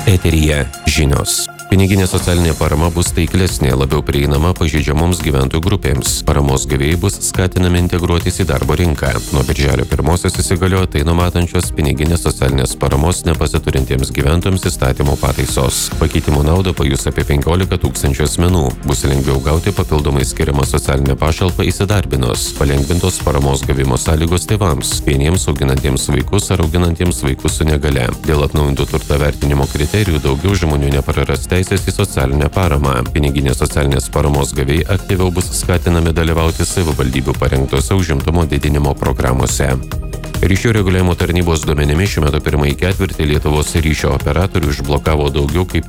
Eteryje žinios. Piniginė socialinė parama bus taiklesnė, labiau prieinama pažeidžiamoms gyventojų grupėms. Paramos gavėjai bus skatinami integruotis į darbo rinką. Nuo birželio 1 įsigaliojo tai numatančios piniginės socialinės paramos nepasiturintiems gyventojams įstatymo pataisos. Pakeitimų naudą pajus apie 15 000 asmenų. Bus lengviau gauti papildomai skiriamą socialinę pašalpą įsidarbinus. Palengvintos paramos gavimo sąlygos tėvams, vieniems auginantiems vaikus ar auginantiems vaikus su negale. Dėl atnaujintų turto vertinimo kriterijų daugiau žmonių nepraras teisės į socialinę paramą. Piniginės socialinės paramos gavėjai aktyviau bus skatinami dalyvauti savivaldybių parengtose užimtumo didinimo programuose. Ryšio reguliavimo tarnybos duomenimis šiuo metu pirmąjį ketvirtį Lietuvos ryšio operatorių išblokavo daugiau kaip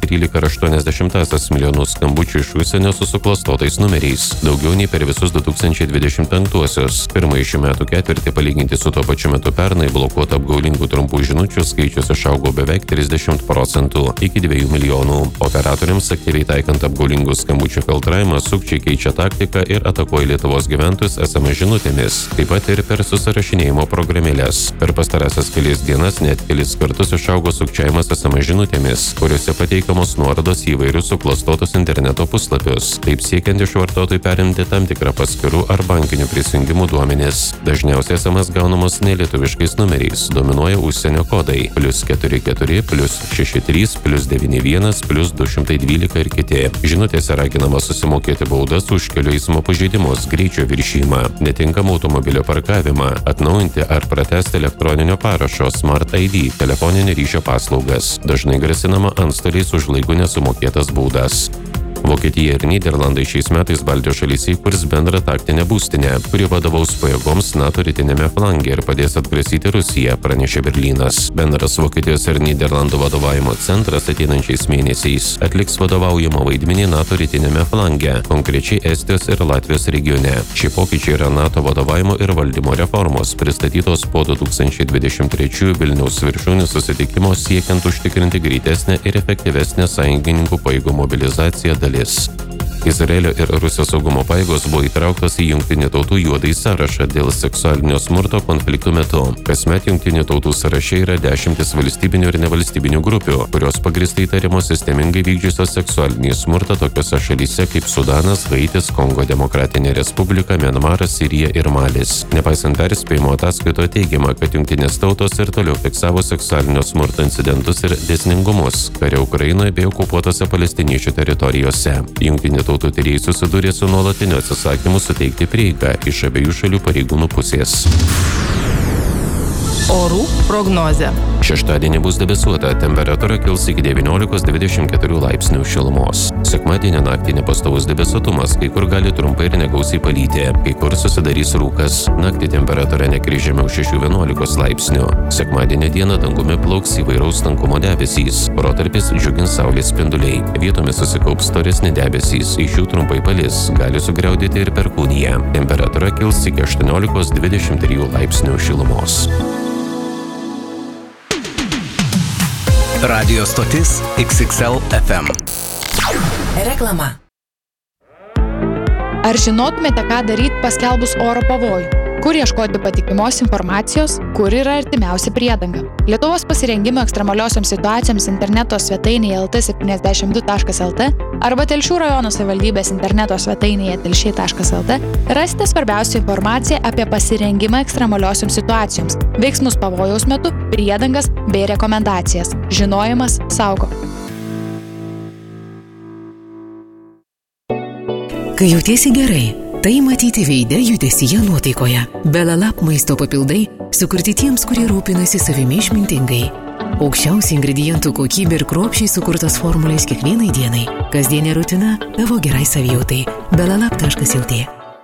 13,8 milijonų skambučių iš užsienio su suklastotais numeriais, daugiau nei per visus 2025-uosius. Pirmąjį šių metų ketvirtį palyginti su tuo pačiu metu pernai blokuota apgaulingų trumpų žinučių skaičius išaugo beveik 30% iki 2 milijonų. Operatoriams aktyviai taikant apgaulingų skambučių filtravimą, sukčiai keičia taktiką ir atakuoja Lietuvos gyventojus SMS žinutėmis, taip pat ir per susirašinėjimo programėlę. Per pastarąsias kelias dienas net kelis kartus išaugo sukčiavimas SMS žinutėmis, kuriuose pateikiamos nuorodos į įvairius suklastotus interneto puslapius, taip siekiant iš vartotojų perimti tam tikrą paskyrų ar bankinių prisijungimų duomenis. Dažniausiai SMS gaunamos nelietuviškais numeriais, dominuoja užsienio kodai +44, +63, +91, +212 ir kiti. Žinutėse raginama susimokėti baudas už kelių eismo pažeidimus, greičio viršijimą, netinkamą automobilio parkavimą, atnaujinti ar pratęsti elektroninio parašo Smart ID telefoninio ryšio paslaugas. Dažnai grasinama antstoliais už laiku nesumokėtas baudas. Vokietija ir Nyderlandai šiais metais Baltijos šalyse įkurs bendrą taktinę būstinę, kuri vadovaus pajėgoms NATO rytiniame flange ir padės atgrasyti Rusiją, pranešė Berlynas. Bendras Vokietijos ir Nyderlandų vadovavimo centras ateinančiais mėnesiais atliks vadovaujamą vaidmenį NATO rytiniame flange, konkrečiai Estijos ir Latvijos regione. Šie pokyčiai yra NATO vadovavimo ir valdymo reformos, pristatytos po 2023 Vilniaus viršūnių susitikimo siekiant užtikrinti greitesnę ir efektyvesnę sąjungininkų pajėgų mobilizaciją dalis. Izraelio ir Rusijos saugumo pajėgos buvo įtrauktos į Jungtinių tautų juodąjį sąrašą dėl seksualinio smurto konfliktų metu. Kasmet Jungtinių tautų sąraše yra 10 valstybinių ir nevalstybinių grupių, kurios pagrįstai įtariamos sistemingai vykdžiusios seksualinį smurtą tokiose šalyse kaip Sudanas, Haitis, Kongo Demokratinė Respublika, Mianmaras, Sirija ir Malis. Nepaisant perspėjimo ataskaitoje teigiama, kad Jungtinės tautos ir toliau fiksavo seksualinio smurto incidentus ir dėsningumus kare Ukrainoje bei okupuotose palestiniečių teritorijose. Jungtinių tautų tyrėjai susidūrė su nuolatiniu atsisakymu suteikti prieigą iš abiejų šalių pareigūnų pusės. Orų prognozė. Šeštadienį bus debesuota, temperatūra kils iki 19–24 laipsnių šilumos. Sekmadienį naktį nepastovus debesuotumas, kai kur gali trumpai ir negausiai palyti, kai kur susidarys rūkas. Naktį temperatūra nekris žemiau 6–11 laipsnių. Sekmadienį dieną dangumi plauks įvairaus tankumo debesys, protarpiais džiugins saulės spinduliai. Vietomis susikaups storesni debesys, iš jų trumpai palis, gali sugriaudėti ir perkūnija. Temperatūra kils iki 18–23 laipsnių šilumos. Radio stotis XXL FM. Reklama. Ar žinotumėte, ką daryti paskelbus oro pavojų? Kur ieškoti patikimos informacijos, kur yra artimiausia priedanga? Lietuvos pasirengimo ekstremaliosioms situacijoms interneto svetainėje lt72.lt arba Telšių rajono savivaldybės interneto svetainėje telšiai.lt rasite svarbiausią informaciją apie pasirengimą ekstremaliosioms situacijoms, veiksmus pavojaus metu, priedangas bei rekomendacijas. Žinojimas saugo. Kai jautiesi gerai, tai matyti veide, judesyje, nuotaikoje. Belalap maisto papildai sukurti tiems, kurie rūpinasi savimi išmintingai. Aukščiausia ingredientų kokybė ir kruopščiai sukurtos formulės kiekvienai dienai. Kasdienė rutina tavo gerai savijautai. belalap.lt.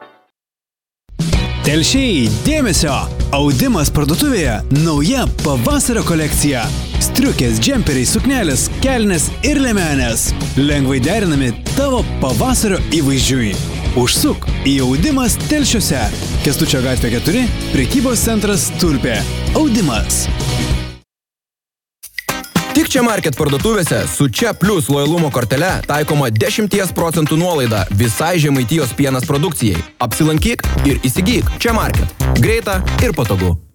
Telšiai, dėmesio! Audimas parduotuvėje nauja pavasario kolekcija. Striukės, džemperiai, suknelės, kelnės ir liemenės. Lengvai derinami tavo pavasario įvaizdžiui. Užsuk į Audimas Telšiuose. Kęstučio gatvė 4, prekybos centras Tulpė. Audimas. Tik Čia Market parduotuvėse su Čia Plus lojalumo kortele taikoma 10% nuolaida visai Žemaitijos pienas produkcijai. Apsilankyk ir įsigyk Čia Market. Greita ir patogu.